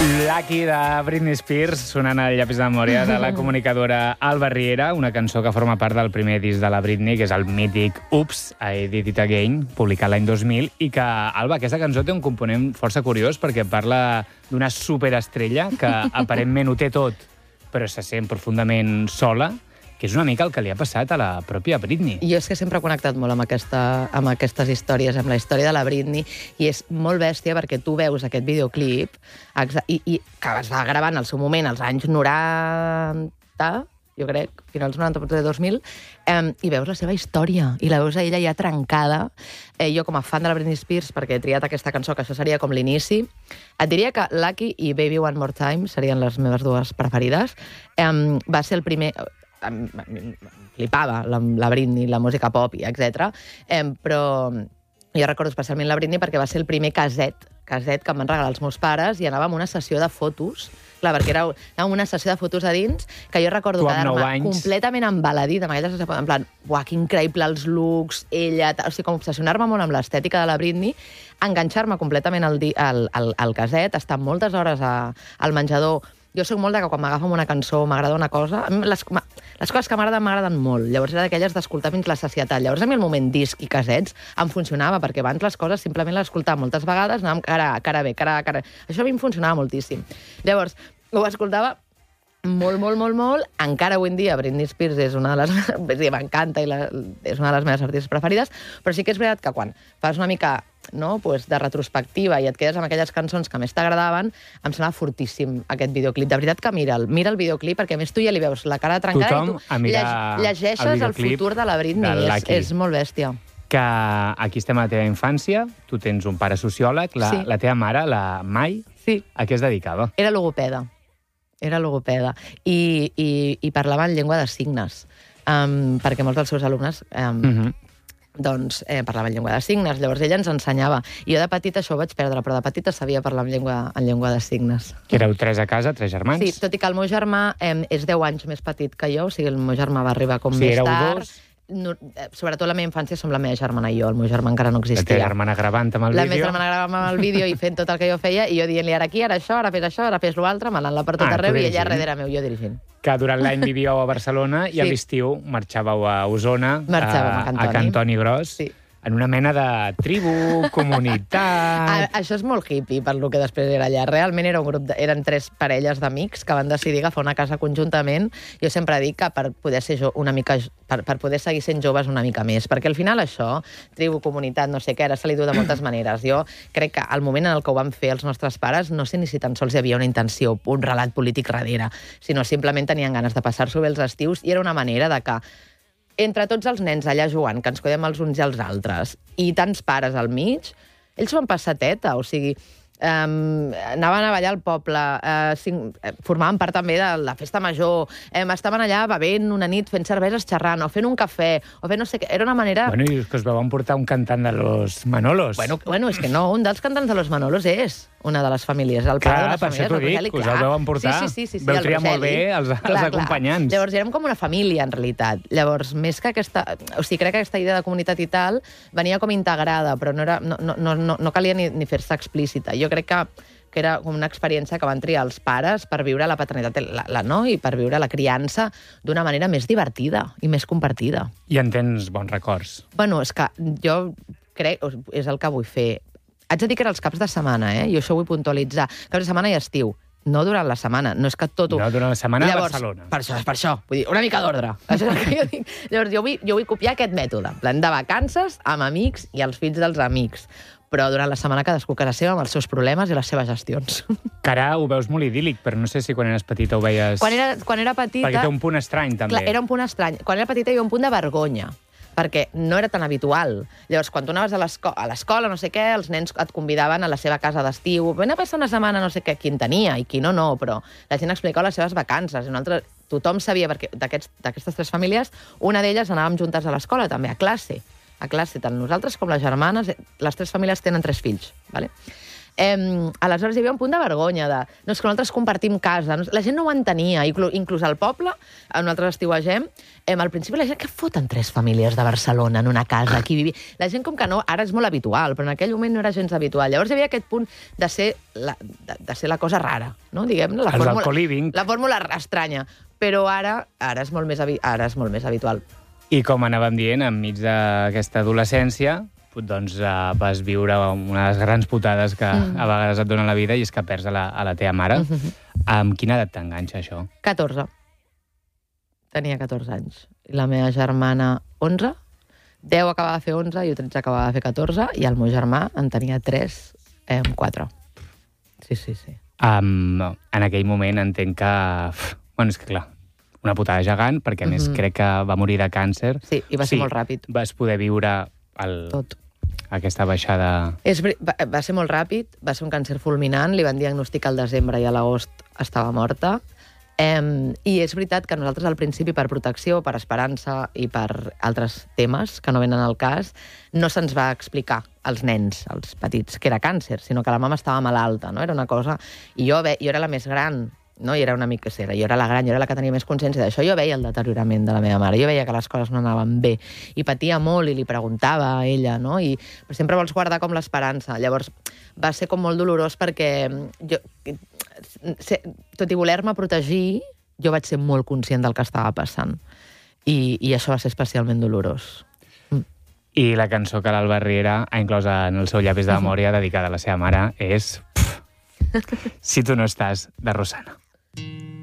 Lucky de Britney Spears, sonant al llapis de memòria de la comunicadora Alba Riera, una cançó que forma part del primer disc de la Britney, que és el mític Oops, I Did It Again, publicat l'any 2000, i que, Alba, aquesta cançó té un component força curiós perquè parla d'una superestrella que aparentment ho té tot, però se sent profundament sola, que és una mica el que li ha passat a la pròpia Britney. Jo és que sempre he connectat molt amb aquestes històries, amb la història de la Britney, i és molt bèstia perquè tu veus aquest videoclip i que es va gravar en el seu moment, als anys 90, jo crec, finals 90, potser 2000, i veus la seva història, i la veus a ella ja trencada. Jo, com a fan de la Britney Spears, perquè he triat aquesta cançó, que això seria com l'inici, et diria que Lucky i Baby One More Time serien les meves dues preferides. Va ser el primer... Em flipava la Britney, la música pop, etc. Però jo recordo especialment la Britney perquè va ser el primer caset que em van regalar els meus pares i anàvem a una sessió de fotos. Clar, perquè anàvem a una sessió de fotos a dins que jo recordo quedar-me completament embaladida amb aquella sessió, en plan, uah, que increïble els looks, ella... O sigui, com obsessionar-me molt amb l'estètica de la Britney, enganxar-me completament al caset, estar moltes hores al menjador. Jo soc molt de que quan m'agafo una cançó, m'agrada una cosa... Les coses que m'agraden molt. Llavors era d'aquelles d'escoltar fins la sacietat. Llavors a mi el moment disc i casets em funcionava, perquè abans les coses simplement les escoltava moltes vegades, anàvem cara B. Això a mi em funcionava moltíssim. Llavors, ho escoltava molt. Encara avui en dia Britney Spears és una de les... m'encanta i és una de les meves artistes preferides, però sí que és veritat que quan fas una mica de retrospectiva i et quedes amb aquelles cançons que més t'agradaven, em sembla fortíssim aquest videoclip. De veritat que mira'l perquè a més tu ja li veus la cara trencada i tu llegeixes el futur de la Britney. És molt bèstia. Que aquí estem a la teva infància, tu tens un pare sociòleg, la teva mare, la Mai, a què es dedicava? Era logopeda. I parlava en llengua de signes, perquè molts dels seus alumnes parlaven en llengua de signes. Llavors ella ens ensenyava. I jo de petita això ho vaig perdre, però de petita sabia parlar en llengua de signes. Que éreu 3 a casa, 3 germans? Sí, tot i que el meu germà és 10 anys més petit que jo, o sigui, el meu germà va arribar com més tard. Dos. Sobretot la meva infància som la meva germana i jo, el meu germà encara no existia. La teva germana gravant amb el vídeo. La meva germana gravant amb el vídeo i fent tot el que jo feia, i jo dient-li ara aquí, ara això, ara fes l'altre, manant-la per tot arreu, i ella darrere meu, jo dirigint. Que durant l'any vivíeu a Barcelona i a l'estiu marxàveu a Osona, a Cantoni Gros. Sí. En una mena de tribu, comunitat... Això és molt hippie, per lo que després era allà. Realment era un grup eren 3 parelles d'amics que van decidir agafar una casa conjuntament. Jo sempre dic que per poder ser per poder seguir sent joves una mica més, perquè al final això, tribu, comunitat, no sé què, ara se li diu de moltes maneres. Jo crec que al moment en el que ho van fer els nostres pares, no sé ni si tan sols hi havia una intenció, un relat polític darrere, sinó simplement tenien ganes de passar-s'ho bé els estius, i era una manera de que entre tots els nens allà jugant, que ens cuidem els uns i els altres, i tants pares al mig, ells van passar teta, o sigui, anaven a ballar al poble, formaven part també de la festa major, estaven allà bevent una nit, fent cerveses, xerrant, o fent un cafè, o fent no sé què. Era una manera... Bueno, i és que us vau portar un cantant de los Manolos. Bueno, és que no, un dels cantants de los Manolos és una de les famílies, el pare de les famílies, el Roseli. Us el vau emportar. Sí, vau triar molt bé els acompanyants. Llavors érem com una família, en realitat. Llavors, més que aquesta... O sigui, crec que aquesta idea de comunitat i tal venia com integrada, però no calia ni fer-se explícita. Jo crec que era com una experiència que van triar els pares per viure la paternitat i per viure la criança d'una manera més divertida i més compartida. I en tens bons records? Bueno, és que jo crec... És el que vull fer. Haig de dir que era els caps de setmana, i això ho vull puntualitzar. Caps de setmana i estiu. No durant la setmana, no és que tot... No durant la setmana a Barcelona. Per això. Vull dir, una mica d'ordre. Això és el que jo dic. Llavors, jo vull copiar aquest mètode. En plan de vacances, amb amics i els fills dels amics. Però durant la setmana cadascú a casa seva amb els seus problemes i les seves gestions. Que ara ho veus molt idíl·lic, però no sé si quan eres petita ho veies... Quan era petita... Perquè té un punt estrany, també. Clar, era un punt estrany. Quan era petita hi havia un punt de vergonya, perquè no era tan habitual. Llavors, quan tu anaves a l'escola, no sé què, els nens et convidaven a la seva casa d'estiu, ven a passar una setmana, no sé què, qui en tenia i qui no, però la gent explicava les seves vacances. Tothom sabia, perquè d'aquestes 3 famílies, una d'elles anàvem juntes a l'escola, també, a classe, tant nosaltres com les germanes, les 3 famílies tenen 3 fills, ¿vale? Aleshores hi havia un punt de vergonya de... No, és que nosaltres compartim casa. La gent no ho entenia. Inclús al poble, nosaltres estiuegem, al principi la gent, què foten 3 famílies de Barcelona en una casa? Aquí vivia... La gent com que no, ara és molt habitual, però en aquell moment no era gens habitual. Llavors hi havia aquest punt de ser la cosa rara, no? Diguem-ne, la fórmula estranya. Però ara és molt més habitual. I com anàvem dient, enmig d'aquesta adolescència, doncs vas viure una de les grans putades que a vegades et dona la vida, i és que perds a la teva mare. Amb quina edat t'enganxa això? 14. Tenia 14 anys. I la meva germana, 11. 10 acabava de fer 11, jo 13 acabava de fer 14, i el meu germà en tenia 3, 4. Sí. En aquell moment entenc que... Bueno, és que clar, una putada gegant, perquè a més crec que va morir de càncer. Sí, i va ser molt ràpid. Vas poder viure tot. Aquesta baixada... Va ser molt ràpid, va ser un càncer fulminant, li van diagnosticar al desembre i a l'agost estava morta. I és veritat que nosaltres al principi, per protecció, per esperança i per altres temes que no venen al cas, no se'ns va explicar als nens, als petits, que era càncer, sinó que la mama estava malalta, no? Era una cosa... I jo era la més gran, no? I era una mica... Jo era la gran, jo era la que tenia més consciència d'això. Jo veia el deteriorament de la meva mare, jo veia que les coses no anaven bé, i patia molt, i li preguntava a ella, no? Però sempre vols guardar com l'esperança. Llavors, va ser com molt dolorós perquè jo, tot i voler-me protegir, jo vaig ser molt conscient del que estava passant. I això va ser especialment dolorós. I la cançó que l'Alba Riera ha inclòs en el seu llapis de memòria dedicada a la seva mare és Si tu no estàs, de Rosana.